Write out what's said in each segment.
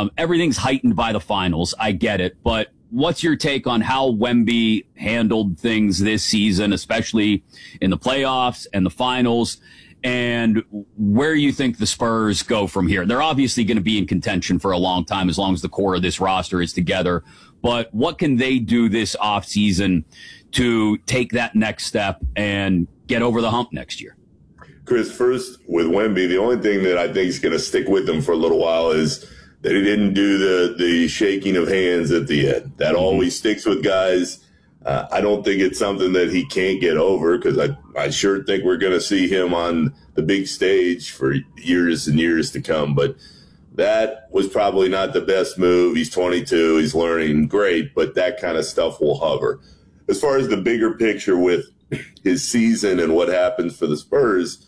Everything's heightened by the finals. I get it. But what's your take on how Wemby handled things this season, especially in the playoffs and the finals, and where you think the Spurs go from here? They're obviously going to be in contention for a long time as long as the core of this roster is together. But what can they do this offseason to take that next step and get over the hump next year? Chris, first with Wemby, the only thing that I think is going to stick with him for a little while is that he didn't do the shaking of hands at the end. That always sticks with guys. I don't think it's something that he can't get over, because I sure think we're going to see him on the big stage for years and years to come. But that was probably not the best move. He's 22. He's learning, great, but that kind of stuff will hover. As far as the bigger picture with his season and what happens for the Spurs,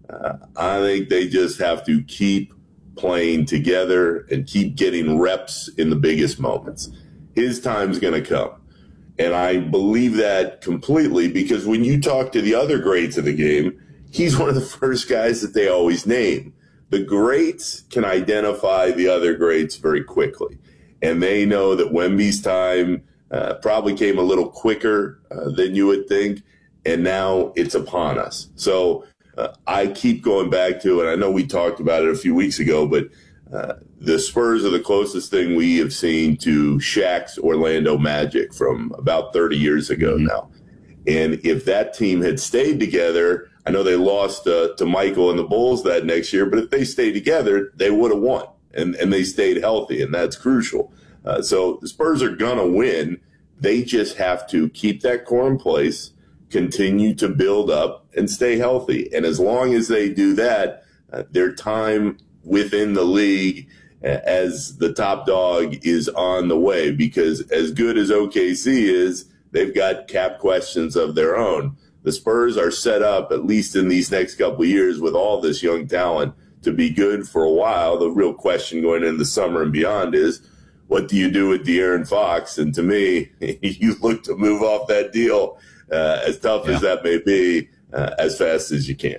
I think they just have to keep playing together and keep getting reps in the biggest moments. His time's going to come. And I believe that completely, because when you talk to the other greats of the game, he's one of the first guys that they always name. The greats can identify the other greats very quickly. And they know that Wemby's time probably came a little quicker than you would think. And now it's upon us. So I keep going back to, and I know we talked about it a few weeks ago, but the Spurs are the closest thing we have seen to Shaq's Orlando Magic from about 30 years ago now. And if that team had stayed together, I know they lost to Michael and the Bulls that next year, but if they stayed together, they would have won. And they stayed healthy, and that's crucial. So the Spurs are going to win. They just have to keep that core in place, continue to build up, and stay healthy. And as long as they do that, their time within the league as the top dog is on the way, because as good as OKC is, they've got cap questions of their own. The Spurs are set up, at least in these next couple of years, with all this young talent to be good for a while. The real question going into the summer and beyond is, what do you do with De'Aaron Fox? And to me, you look to move off that deal, as tough as that may be, as fast as you can.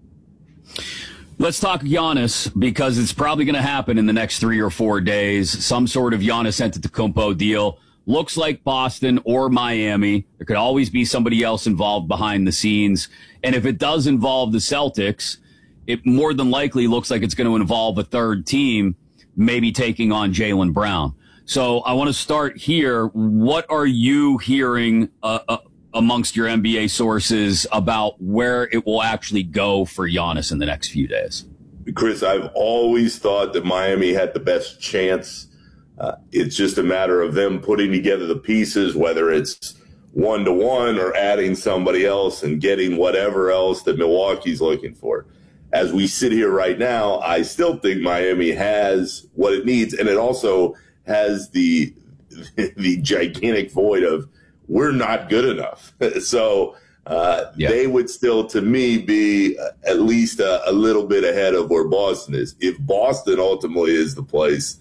Let's talk Giannis, because it's probably going to happen in the next 3 or 4 days. Some sort of Giannis Antetokounmpo deal. Looks like Boston or Miami. There could always be somebody else involved behind the scenes. And if it does involve the Celtics, it more than likely looks like it's going to involve a third team, maybe taking on Jaylen Brown. So I want to start here. What are you hearing amongst your NBA sources about where it will actually go for Giannis in the next few days? Chris, I've always thought that Miami had the best chance. It's just a matter of them putting together the pieces, whether it's 1-to-1 or adding somebody else and getting whatever else that Milwaukee's looking for. As we sit here right now, I still think Miami has what it needs, and it also has the gigantic void of, we're not good enough. So they would still, to me, be at least a little bit ahead of where Boston is. If Boston ultimately is the place,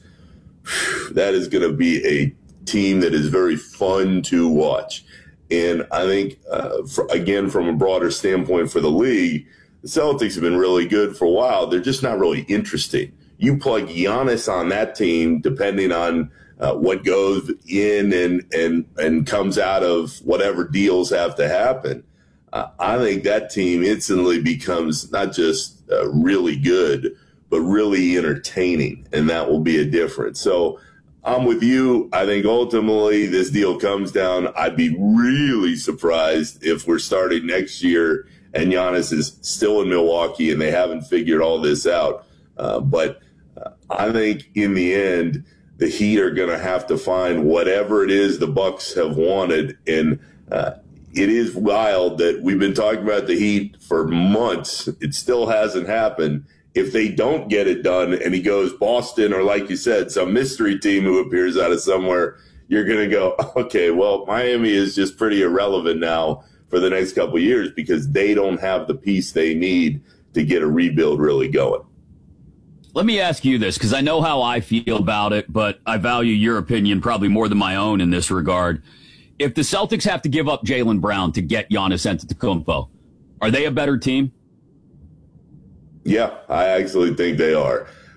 that is going to be a team that is very fun to watch. And I think, again, from a broader standpoint for the league, the Celtics have been really good for a while. They're just not really interesting. You plug Giannis on that team, depending on what goes in and comes out of whatever deals have to happen, I think that team instantly becomes not just really good, but really entertaining, and that will be a difference. So I'm with you. I think ultimately this deal comes down. I'd be really surprised if we're starting next year and Giannis is still in Milwaukee and they haven't figured all this out. But I think in the end, the Heat are going to have to find whatever it is the Bucks have wanted. And it is wild that we've been talking about the Heat for months. It still hasn't happened. If they don't get it done and he goes Boston, or like you said, some mystery team who appears out of somewhere, you're going to go, okay, well, Miami is just pretty irrelevant now for the next couple of years, because they don't have the piece they need to get a rebuild really going. Let me ask you this, because I know how I feel about it, but I value your opinion probably more than my own in this regard. If the Celtics have to give up Jaylen Brown to get Giannis Antetokounmpo, are they a better team? Yeah, I actually think they are.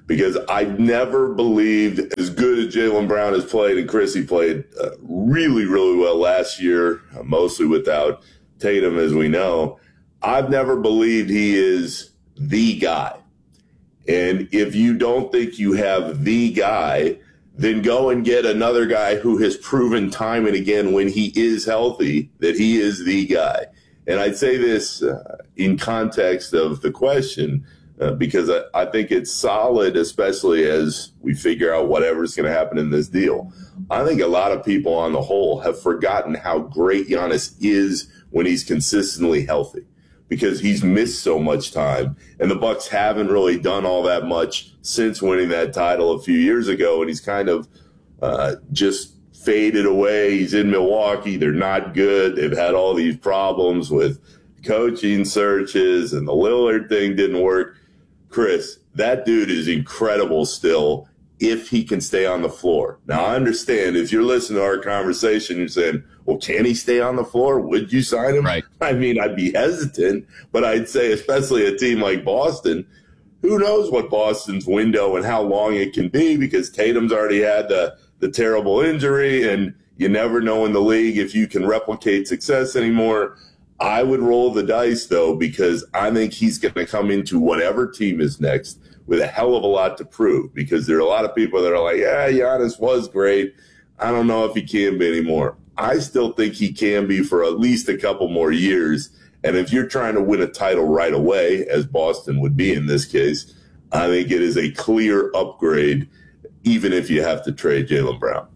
because I never believed, as good as Jaylen Brown has played, and Chris, he played really, really well last year, mostly without Tatum, as we know. I've never believed he is the guy. And if you don't think you have the guy, then go and get another guy who has proven time and again when he is healthy that he is the guy. And I'd say this in context of the question, because I think it's solid, especially as we figure out whatever's going to happen in this deal. I think a lot of people on the whole have forgotten how great Giannis is when he's consistently healthy, because he's missed so much time, and the Bucks haven't really done all that much since winning that title a few years ago, and he's kind of just faded away. He's in Milwaukee. They're not good. They've had all these problems with coaching searches, and the Lillard thing didn't work. Chris, that dude is incredible still if he can stay on the floor. Now, I understand if you're listening to our conversation, you're saying, well, can he stay on the floor? Would you sign him? Right. I mean, I'd be hesitant, but I'd say especially a team like Boston, who knows what Boston's window and how long it can be, because Tatum's already had the terrible injury, and you never know in the league if you can replicate success anymore. I would roll the dice, though, because I think he's going to come into whatever team is next with a hell of a lot to prove, because there are a lot of people that are like, yeah, Giannis was great. I don't know if he can be anymore. I still think he can be for at least a couple more years. And if you're trying to win a title right away, as Boston would be in this case, I think it is a clear upgrade, even if you have to trade Jaylen Brown.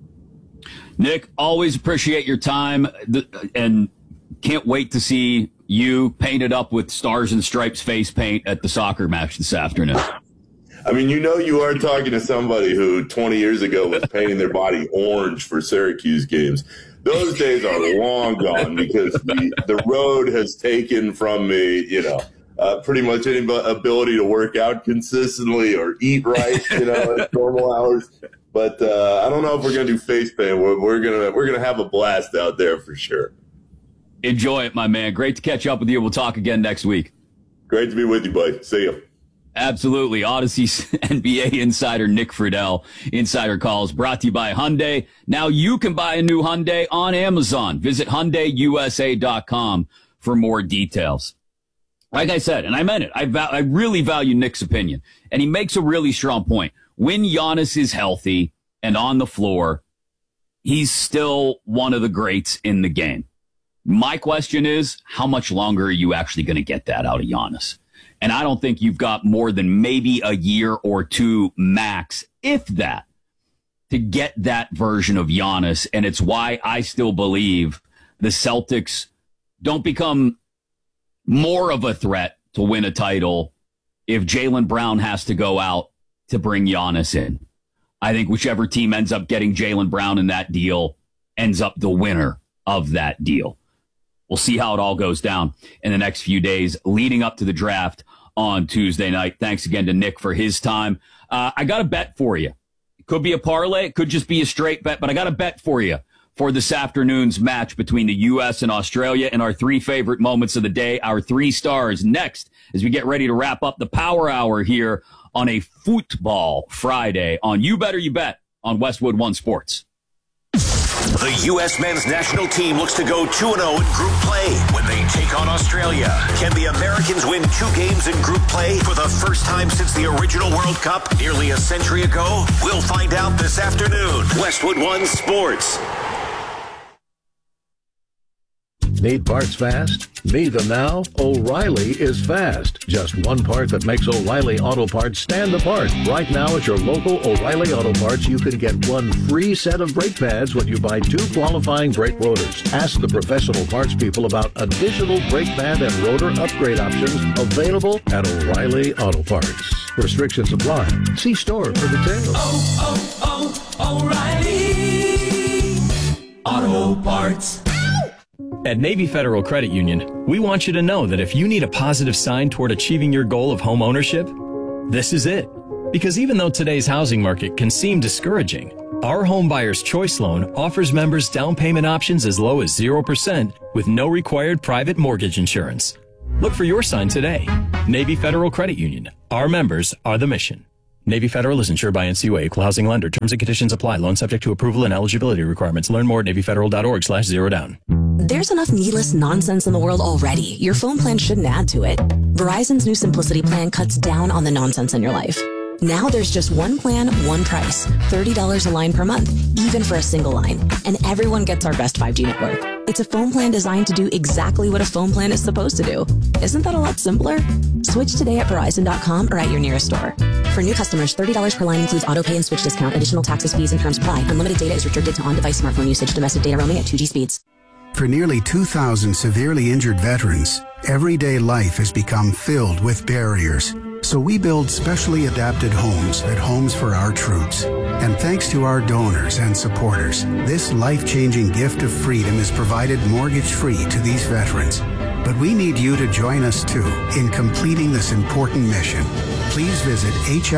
Nick, always appreciate your time, and can't wait to see you painted up with Stars and Stripes face paint at the soccer match this afternoon. I mean, you are talking to somebody who 20 years ago was painting their body orange for Syracuse games. Those days are long gone, because the road has taken from me, pretty much any ability to work out consistently or eat right, at normal hours. But I don't know if we're going to do face paint. We're gonna have a blast out there for sure. Enjoy it, my man. Great to catch up with you. We'll talk again next week. Great to be with you, buddy. See you. Absolutely. Odyssey's NBA insider Nick Friedel. Insider Calls brought to you by Hyundai. Now you can buy a new Hyundai on Amazon. Visit HyundaiUSA.com for more details. Like I said, and I meant it, I really value Nick's opinion. And he makes a really strong point. When Giannis is healthy and on the floor, he's still one of the greats in the game. My question is, how much longer are you actually going to get that out of Giannis? And I don't think you've got more than maybe a year or two max, if that, to get that version of Giannis. And it's why I still believe the Celtics don't become more of a threat to win a title if Jaylen Brown has to go out to bring Giannis in. I think whichever team ends up getting Jaylen Brown in that deal ends up the winner of that deal. We'll see how it all goes down in the next few days leading up to the draft on Tuesday night. Thanks again to Nick for his time. I got a bet for you. It could be a parlay. It could just be a straight bet, but I got a bet for you for this afternoon's match between the U.S. and Australia, and our three favorite moments of the day, our 3 stars. Next, as we get ready to wrap up the Power Hour here on a Football Friday on You Better You Bet on Westwood One Sports. The U.S. men's national team looks to go 2-0 in group play when they take on Australia. Can the Americans win 2 games in group play for the first time since the original World Cup nearly a century ago? We'll find out this afternoon. Westwood One Sports. Need parts fast? Need them now? O'Reilly is fast. Just one part that makes O'Reilly Auto Parts stand apart. Right now at your local O'Reilly Auto Parts, you can get 1 free set of brake pads when you buy 2 qualifying brake rotors. Ask the professional parts people about additional brake pad and rotor upgrade options available at O'Reilly Auto Parts. Restrictions apply. See store for details. O'Reilly Auto Parts. At Navy Federal Credit Union, we want you to know that if you need a positive sign toward achieving your goal of home ownership, this is it. Because even though today's housing market can seem discouraging, our Home Buyer's Choice Loan offers members down payment options as low as 0% with no required private mortgage insurance. Look for your sign today. Navy Federal Credit Union. Our members are the mission. Navy Federal is insured by NCUA, equal housing lender. Terms and conditions apply. Loan subject to approval and eligibility requirements. Learn more at NavyFederal.org/zerodown. There's enough needless nonsense in the world already. Your phone plan shouldn't add to it. Verizon's new Simplicity plan cuts down on the nonsense in your life. Now there's just one plan, one price. $30 a line per month, even for a single line. And everyone gets our best 5G network. It's a phone plan designed to do exactly what a phone plan is supposed to do. Isn't that a lot simpler? Switch today at Verizon.com or at your nearest store. For new customers, $30 per line includes auto pay and switch discount. Additional taxes, fees, and terms apply. Unlimited data is restricted to on-device smartphone usage. Domestic data roaming at 2G speeds. For nearly 2,000 severely injured veterans, everyday life has become filled with barriers. So we build specially adapted homes at Homes for Our Troops. And thanks to our donors and supporters, this life-changing gift of freedom is provided mortgage-free to these veterans. But we need you to join us too in completing this important mission. Please visit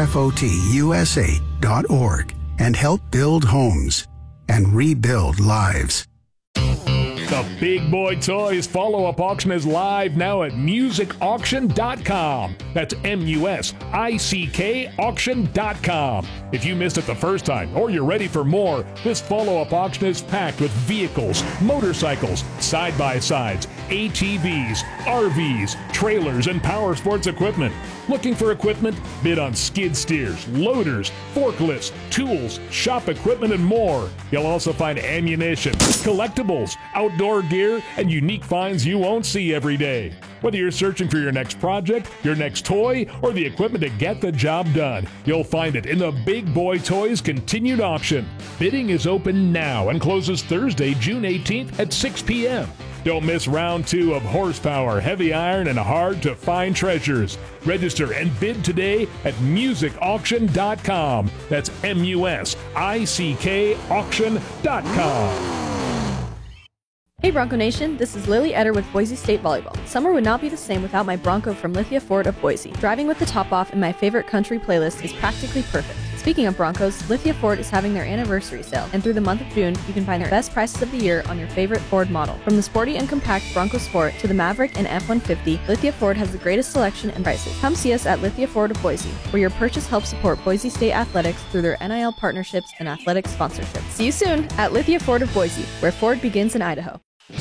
hfotusa.org and help build homes and rebuild lives. The Big Boy Toys follow-up auction is live now at musicauction.com. That's MUSICK auction.com. If you missed it the first time or you're ready for more, this follow-up auction is packed with vehicles, motorcycles, side-by-sides, ATVs, RVs, trailers, and power sports equipment. Looking for equipment? Bid on skid steers, loaders, forklifts, tools, shop equipment, and more. You'll also find ammunition, collectibles, outdoor gear, and unique finds you won't see every day. Whether you're searching for your next project, your next toy, or the equipment to get the job done, you'll find it in the Big Boy Toys continued auction. Bidding is open now and closes Thursday, June 18th at 6 p.m. Don't miss round 2 of horsepower, heavy iron, and hard-to-find treasures. Register and bid today at musicauction.com. That's MUSICK auction.com. Hey Bronco Nation, this is Lily Eder with Boise State Volleyball. Summer would not be the same without my Bronco from Lithia Ford of Boise. Driving with the top off in my favorite country playlist is practically perfect. Speaking of Broncos, Lithia Ford is having their anniversary sale, and through the month of June, you can find their best prices of the year on your favorite Ford model. From the sporty and compact Bronco Sport to the Maverick and F-150, Lithia Ford has the greatest selection and prices. Come see us at Lithia Ford of Boise, where your purchase helps support Boise State athletics through their NIL partnerships and athletic sponsorships. See you soon at Lithia Ford of Boise, where Ford begins in Idaho.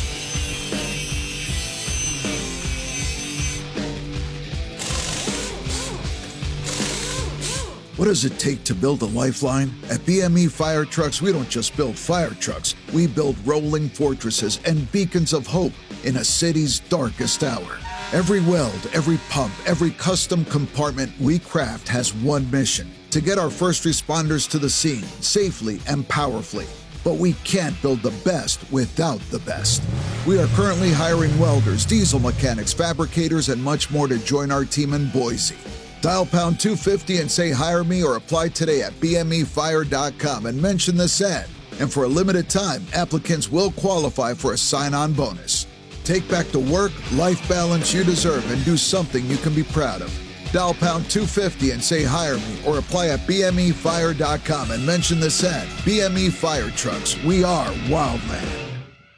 What does it take to build a lifeline? At BME Fire Trucks, we don't just build fire trucks. We build rolling fortresses and beacons of hope in a city's darkest hour. Every weld, every pump, every custom compartment we craft has one mission: to get our first responders to the scene safely and powerfully. But we can't build the best without the best. We are currently hiring welders, diesel mechanics, fabricators, and much more to join our team in Boise. Dial pound 250 and say hire me, or apply today at bmefire.com and mention this ad. And for a limited time, applicants will qualify for a sign-on bonus. Take back the work, life balance you deserve and do something you can be proud of. Dial pound 250 and say hire me, or apply at bmefire.com and mention this ad. BME Fire Trucks, we are Wildland.